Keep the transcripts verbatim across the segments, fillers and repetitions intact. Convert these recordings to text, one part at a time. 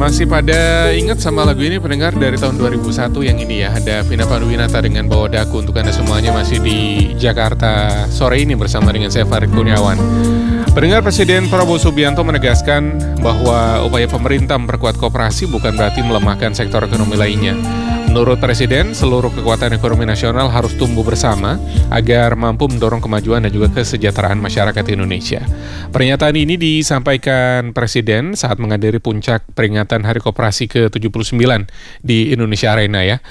Masih pada ingat sama lagu ini pendengar dari tahun dua ribu satu yang ini ya. Ada Vina Panduwinata dengan Bawa Daku untuk Anda semuanya masih di Jakarta sore ini bersama dengan saya Farid Kurniawan. Pendengar, Presiden Prabowo Subianto menegaskan bahwa upaya pemerintah memperkuat koperasi bukan berarti melemahkan sektor ekonomi lainnya. Menurut Presiden, seluruh kekuatan ekonomi nasional harus tumbuh bersama agar mampu mendorong kemajuan dan juga kesejahteraan masyarakat Indonesia. Pernyataan ini disampaikan Presiden saat menghadiri puncak peringatan Hari Koperasi ke tujuh puluh sembilan di Indonesia Arena ya.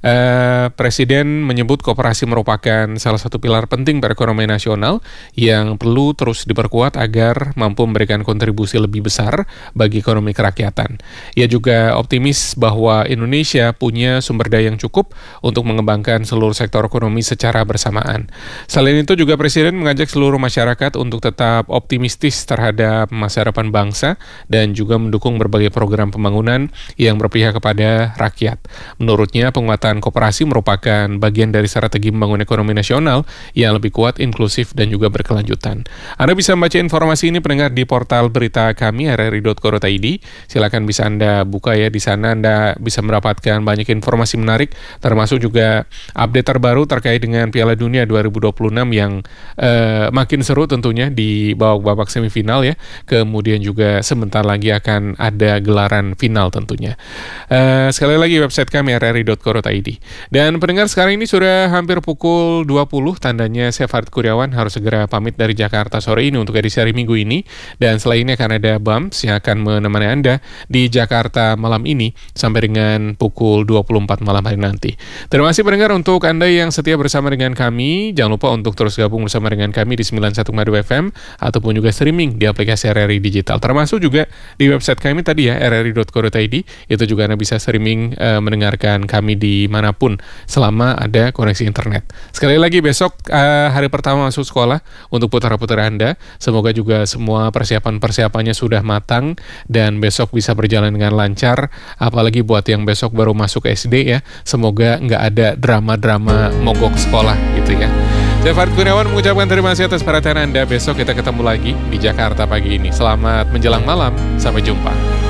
Uh, Presiden menyebut koperasi merupakan salah satu pilar penting perekonomian nasional yang perlu terus diperkuat agar mampu memberikan kontribusi lebih besar bagi ekonomi kerakyatan. Ia juga optimis bahwa Indonesia punya sumber daya yang cukup untuk mengembangkan seluruh sektor ekonomi secara bersamaan. Selain itu juga Presiden mengajak seluruh masyarakat untuk tetap optimistis terhadap masa depan bangsa dan juga mendukung berbagai program pembangunan yang berpihak kepada rakyat. Menurutnya, penguatan koperasi merupakan bagian dari strategi membangun ekonomi nasional yang lebih kuat, inklusif, dan juga berkelanjutan. Anda bisa membaca informasi ini pendengar di portal berita kami r r i dot co dot i d. Silakan bisa Anda buka ya, di sana Anda bisa mendapatkan banyak informasi menarik, termasuk juga update terbaru terkait dengan Piala Dunia dua ribu dua puluh enam yang eh, makin seru tentunya di babak semifinal ya. Kemudian juga sebentar lagi akan ada gelaran final tentunya. Eh, sekali lagi website kami r r i dot co dot i d. Dan pendengar, sekarang ini sudah hampir pukul dua puluh, tandanya saya Farid Kurniawan harus segera pamit dari Jakarta sore ini untuk edisi hari Minggu ini. Dan setelah ini akan ada Bams yang akan menemani Anda di Jakarta malam ini sampai dengan pukul dua puluh empat malam hari nanti. Terima kasih pendengar untuk Anda yang setia bersama dengan kami. Jangan lupa untuk terus gabung bersama dengan kami di sembilan puluh satu koma dua F M ataupun juga streaming di aplikasi R R I Digital. Termasuk juga di website kami tadi ya, r r i dot co dot i d. Itu juga Anda bisa streaming uh, mendengarkan kami di manapun selama ada koneksi internet. Sekali lagi besok uh, hari pertama masuk sekolah untuk putra-putri Anda. Semoga juga semua persiapan-persiapannya sudah matang dan besok bisa berjalan dengan lancar. Apalagi buat yang besok baru masuk S D ya. Semoga nggak ada drama-drama mogok sekolah gitu ya. Saya Farid Kurniawan mengucapkan terima kasih atas perhatian Anda. Besok kita ketemu lagi di Jakarta pagi ini. Selamat menjelang malam. Sampai jumpa.